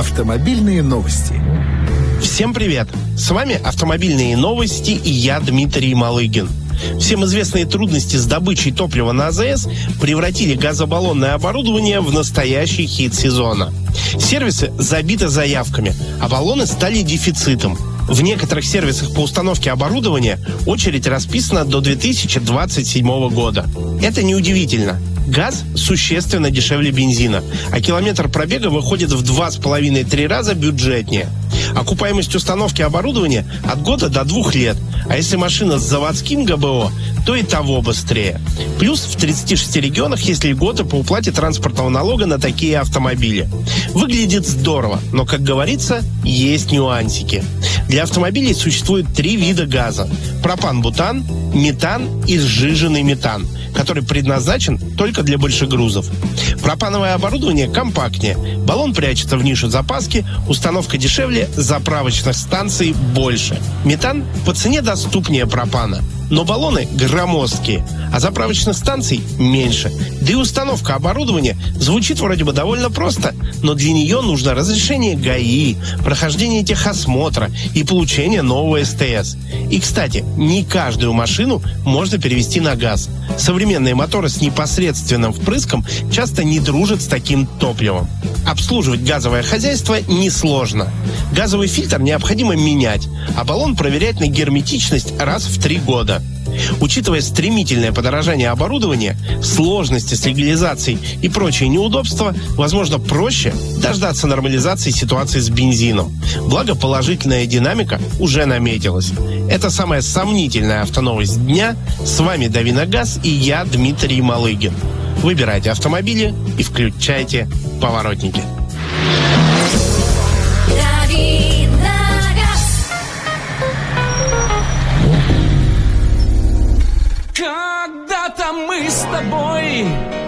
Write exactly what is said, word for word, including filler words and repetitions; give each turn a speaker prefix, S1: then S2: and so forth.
S1: Автомобильные новости.
S2: Всем привет! С вами «Автомобильные новости» и я, Дмитрий Малыгин. Всем известные трудности с добычей топлива на АЗС превратили газобаллонное оборудование в настоящий хит сезона. Сервисы забиты заявками, а баллоны стали дефицитом. В некоторых сервисах по установке оборудования очередь расписана до две тысячи двадцать седьмого года. Это неудивительно. Газ существенно дешевле бензина, а километр пробега выходит в два с половиной-три раза бюджетнее. Окупаемость установки оборудования от года до двух лет, а если машина с заводским ГБО, то и того быстрее. Плюс в тридцати шести регионах есть льготы по уплате транспортного налога на такие автомобили. Выглядит здорово, но, как говорится, есть нюансики. Для автомобилей существует три вида газа: пропан-бутан, метан и сжиженный метан, который предназначен только для большегрузов. Пропановое оборудование компактнее, баллон прячется в нишу запаски, установка дешевле, заправочных станций больше. Метан по цене доступнее пропана, но баллоны громоздкие, а заправочных станций меньше. Да и установка оборудования звучит вроде бы довольно просто, но для нее нужно разрешение ГАИ, прохождение техосмотра и получение нового эс тэ эс. И, кстати, не каждую машину можно перевести на газ. Современные моторы с непосредственным впрыском часто не дружат с таким топливом. Обслуживать газовое хозяйство несложно. Газовый фильтр необходимо менять, а баллон проверять на герметичность раз в три года. Учитывая стремительное подорожание оборудования, сложности с легализацией и прочие неудобства, возможно, проще дождаться нормализации ситуации с бензином. Благо, положительная динамика уже наметилась. Это самая сомнительная автоновость дня. С вами Дави на газ и я, Дмитрий Малыгин. Выбирайте автомобили и включайте поворотники.
S3: Когда-то мы с тобой